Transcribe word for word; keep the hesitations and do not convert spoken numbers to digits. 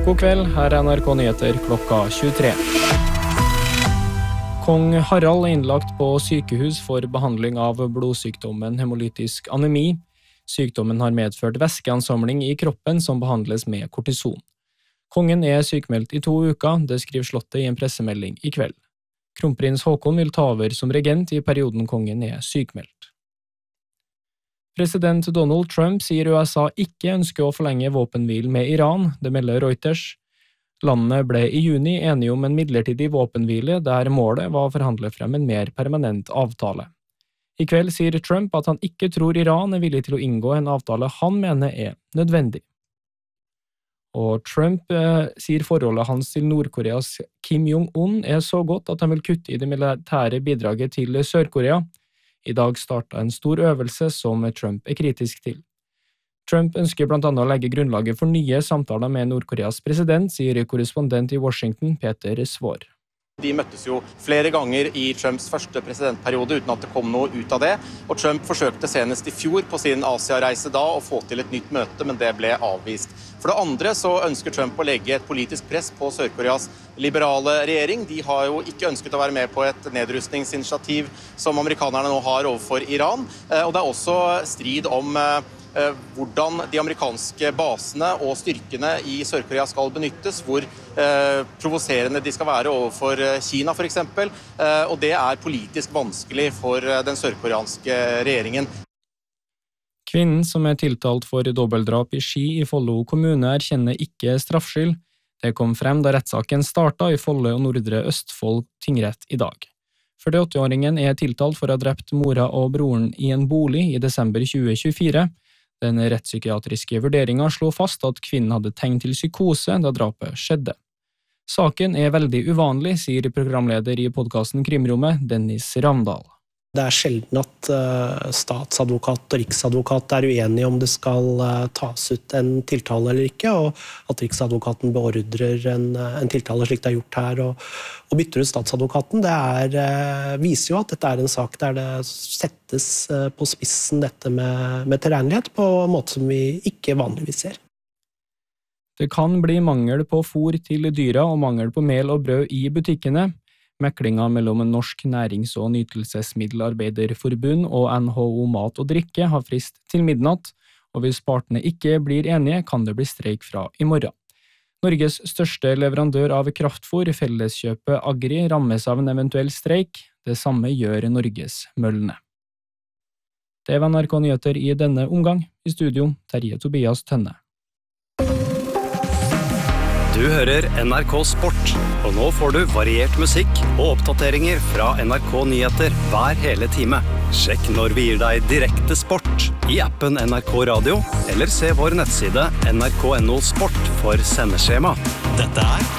God kveld, her er N R K Nyheter klokka tjuetre. Kong Harald er innlagt på sykehus for behandling av blodsykdommen hemolytisk anemi. Sykdommen har medført væskeansamling i kroppen som behandles med kortison. Kongen er sykmeldt i to uker, det skriver Slottet i en pressemelding i kveld. Kronprins Haakon vil ta over som regent i perioden kongen er sykmeldt. President Donald Trump sier U S A ikke ønsker å forlenge våpenhvilen med Iran, det melder Reuters. Landene ble i juni enige om en midlertidig våpenhvile der målet var å forhandle frem en mer permanent avtale. I kveld sier Trump at han ikke tror Iran er villig til å inngå en avtale han mener er nødvendig. Og Trump eh, sier forholdet hans til Nord-Koreas Kim Jong-un er så godt at han vil kutte i det militære bidraget til Sør-Korea. I dag startet en stor øvelse som Trump er kritisk til. Trump ønsker blant annet å legge grunnlaget for nye samtaler med Nord-Koreas president, sier korrespondent i Washington Peter Svår. De møttes jo flere ganger i Trumps første presidentperiode uten at det kom noe ut av det, og Trump forsøkte senest i fjor på sin Asia-reise da å få til et nytt møte, men det ble avvist. For det andre så ønsker Trump å legge et politisk press på Sør-Koreas liberale regjering. De har jo ikke ønsket å være med på et nedrustningsinitiativ som amerikanerne nå har overfor Iran, og det er også strid om hvordan de amerikanske basene og styrkene i Sør-Korea skal benyttes, hvor eh, provoserende de skal være overfor Kina for eksempel, eh, og det er politisk vanskelig for den sørkoreanske regjeringen. Kvinnen som er tiltalt for dobbeltdrap i Ski i Follo kommune erkjenner ikke straffskyld. Det kom frem da rettssaken startet i Follo og Nordre Østfold tingrett i dag. førtiåtte-åringen er tiltalt for å ha drept mora og broren i en bolig i desember tjue tjuefire. Den rettspsykiatriske vurderingen slår fast at kvinnen hadde tegn til psykose da drapet skjedde. Saken er veldig uvanlig, sier programleder i podcasten Krimrommet, Dennis Ravndal. Det er sjelden at uh, statsadvokat og riksadvokat er uenige om det skal uh, tas ut en tiltale eller ikke, og at riksadvokaten beordrer en, en tiltale slik det er gjort her, og, og bytter ut statsadvokaten. Det er, uh, viser jo at dette er en sak der det settes uh, på spissen dette med, med tilregnelighet på en måte som vi ikke vanligvis ser. Det kan bli mangel på fôr til dyra og mangel på mel og brød i butikkene. Meklinga mellom Norsk Nærings- og Nytelsesmiddelarbeiderforbund og N H O Mat og Drikke har frist til midnatt, og hvis partene ikke blir enige, kan det bli streik fra i morgen. Norges største leverandør av kraftfôr, Felleskjøpet Agri, rammes av en eventuell streik. Det samme gjør Norges Møllene. Det var N R K Nyheter i denne omgang. I studio, Terje Tobias Tønne. Du hører N R K Sport, og nå får du variert musikk og oppdateringer fra N R K Nyheter hver hele time. Sjekk når vi gir deg direkte sport i appen N R K Radio, eller se vår nettside N R K punktum no sport for sendeskjema. Dette er